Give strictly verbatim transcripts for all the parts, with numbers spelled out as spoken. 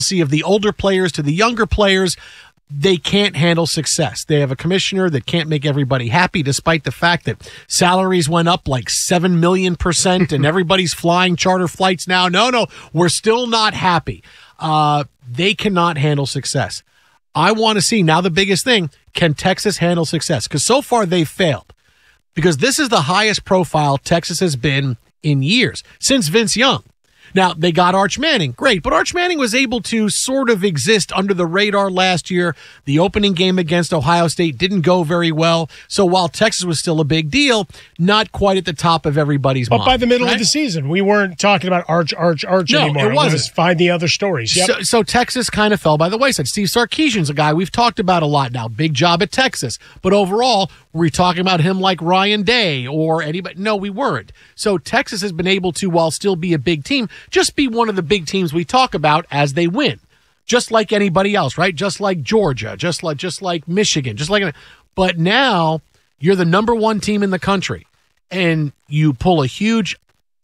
of the older players to the younger players, they can't handle success. They have a commissioner that can't make everybody happy, despite the fact that salaries went up like seven million percent and everybody's flying charter flights now. No, no, we're still not happy. Uh, they cannot handle success. I want to see now the biggest thing, can Texas handle success? Because so far they've failed. Because this is the highest profile Texas has been in years, since Vince Young. Now, they got Arch Manning. Great. But Arch Manning was able to sort of exist under the radar last year. The opening game against Ohio State didn't go very well. So while Texas was still a big deal, not quite at the top of everybody's but mind. But by the middle right? of the season, we weren't talking about Arch, Arch, Arch no, anymore. it wasn't. It was find the other stories. Yep. So, so Texas kind of fell by the wayside. Steve Sarkisian's a guy we've talked about a lot now. Big job at Texas. But overall, were we talking about him like Ryan Day or anybody? No, we weren't. So Texas has been able to, while still be a big team, just be one of the big teams we talk about as they win. Just like anybody else, right? Just like Georgia, just like just like Michigan, just like. But now you're the number one team in the country, and you pull a huge,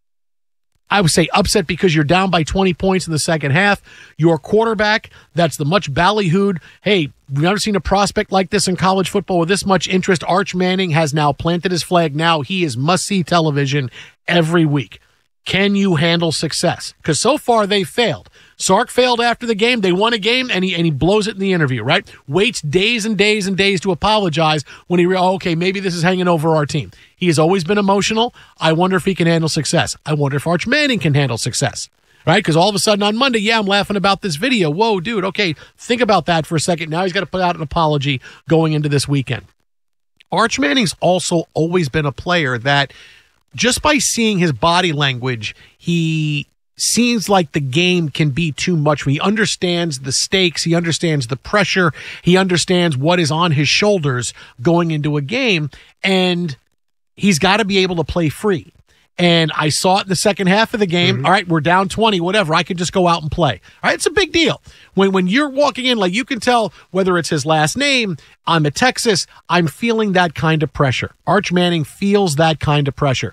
I would say, upset because you're down by twenty points in the second half. Your quarterback, that's the much ballyhooed, hey, we've never seen a prospect like this in college football with this much interest. Arch Manning has now planted his flag. Now he is must-see television every week. Can you handle success? Because so far they've failed. Sark failed after the game. They won a game, and he and he blows it in the interview, right? Waits days and days and days to apologize when he re- oh, okay, maybe this is hanging over our team. He has always been emotional. I wonder if he can handle success. I wonder if Arch Manning can handle success, right? Because all of a sudden on Monday, yeah, I'm laughing about this video. Whoa, dude, okay, think about that for a second. Now he's got to put out an apology going into this weekend. Arch Manning's also always been a player that, just by seeing his body language, he seems like the game can be too much. He understands the stakes. He understands the pressure. He understands what is on his shoulders going into a game, and he's got to be able to play free. And I saw it in the second half of the game. Mm-hmm. All right, we're down twenty, whatever. I could just go out and play. All right, it's a big deal. When when you're walking in, like, you can tell whether it's his last name, I'm at Texas, I'm feeling that kind of pressure. Arch Manning feels that kind of pressure.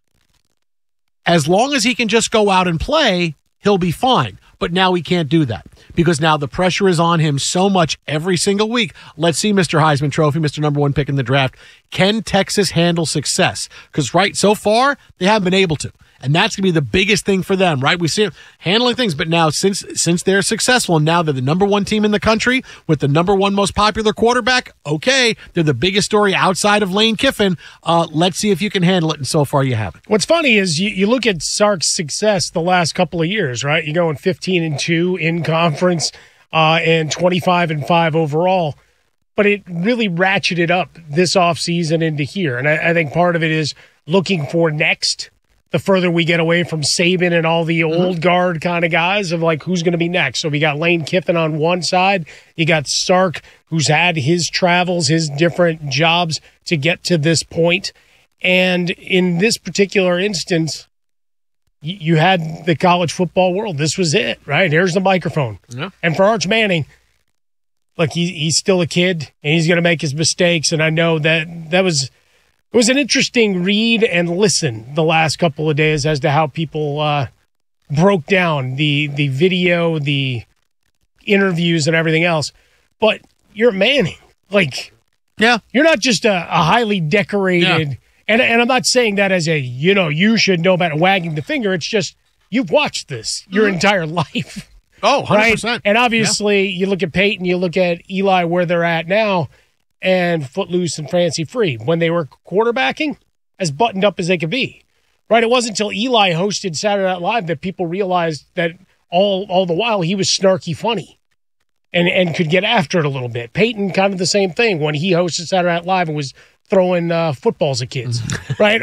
As long as he can just go out and play, he'll be fine. But now he can't do that because now the pressure is on him so much every single week. Let's see, Mister Heisman Trophy, Mister Number One pick in the draft. Can Texas handle success? Because, right, so far, they haven't been able to. And that's going to be the biggest thing for them, right? We see them handling things, but now since since they're successful, and now they're the number one team in the country with the number one most popular quarterback, okay, they're the biggest story outside of Lane Kiffin. Uh, let's see if you can handle it, and so far you haven't. What's funny is you, you look at Sark's success the last couple of years, right? You're going fifteen and two in conference uh, and twenty-five and five overall. But it really ratcheted up this offseason into here. And I, I think part of it is looking for next. The further we get away from Saban and all the old mm-hmm. guard kind of guys of like who's going to be next. So we got Lane Kiffin on one side. You got Sark, who's had his travels, his different jobs to get to this point. And in this particular instance, y- you had the college football world. This was it, right? Here's the microphone. Yeah. And for Arch Manning, look, he, he's still a kid, and he's going to make his mistakes. And I know that that was – it was an interesting read and listen the last couple of days as to how people uh, broke down the the video, the interviews, and everything else. But you're Manning. Like, yeah, you're not just a, a highly decorated, yeah. and, and I'm not saying that as a, you know, you should know about wagging the finger. It's just you've watched this your mm-hmm. entire life. Oh, one hundred percent. Right? And obviously, yeah. you look at Peyton, you look at Eli, where they're at now, and Footloose and Fancy Free, when they were quarterbacking, as buttoned up as they could be, right? It wasn't until Eli hosted Saturday Night Live that people realized that all all the while he was snarky funny and, and could get after it a little bit. Peyton, kind of the same thing when he hosted Saturday Night Live and was throwing uh, footballs at kids, right?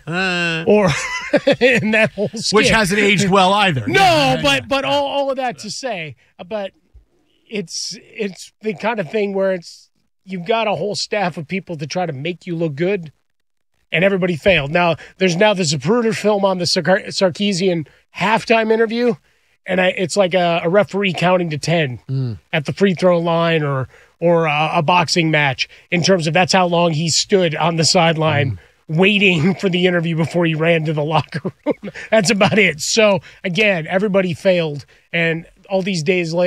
or in that whole skit. Which hasn't aged well either. No, yeah, but yeah. but all, all of that to say, but it's it's the kind of thing where it's, you've got a whole staff of people to try to make you look good, and everybody failed. Now, there's now the Zapruder film on the Sark- Sarkisian halftime interview, and I, it's like a, a referee counting to ten mm. at the free throw line or or a, a boxing match in terms of that's how long he stood on the sideline mm. waiting for the interview before he ran to the locker room. That's about it. So, again, everybody failed, and all these days later.